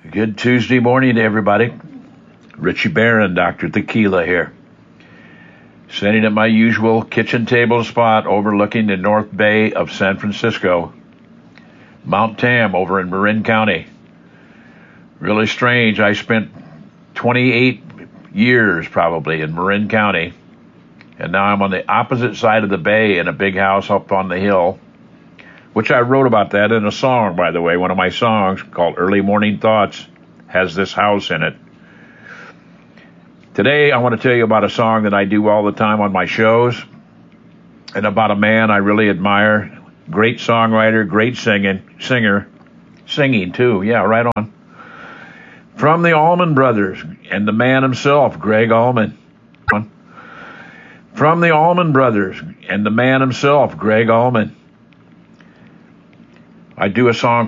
Good Tuesday morning to everybody. Richie Barron, Dr. Tequila here. Sitting at my usual kitchen table spot overlooking the North Bay of San Francisco. Mount Tam over in Marin County. Really strange. I spent 28 years probably in Marin County. And now I'm on the opposite side of the bay in a big house up on the hill, which I wrote about that in a song, by the way. One of my songs called Early Morning Thoughts has this house in it. Today, I want to tell you about a song that I do all the time on my shows and about a man I really admire. Great songwriter, great singer, singing too. Yeah, right on. From the Allman Brothers and the man himself, Gregg Allman. From the Allman Brothers and the man himself, Gregg Allman. I do a song